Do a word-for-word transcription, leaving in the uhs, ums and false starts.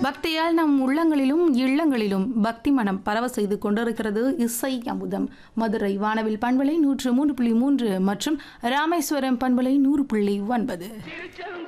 பக்தியால் நம் உள்ளங்களிலும் இல்லங்களிலும் பக்தி மனம் பரவ செய்து கொண்டிருக்கிறது இசை அமுதம். மதுரை வானவில் பண்பலை நூற்று மூன்று புள்ளி மூன்று மற்றும் ராமேஸ்வரம் பண்பலை நூறு புள்ளி ஒன்பது.